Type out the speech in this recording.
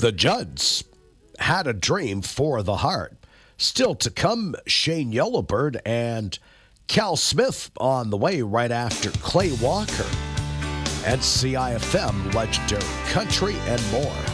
The Judds had a dream for the heart. Still to come, Shane Yellowbird and Cal Smith on the way right after Clay Walker. And CIFM, Legendary Country, and more.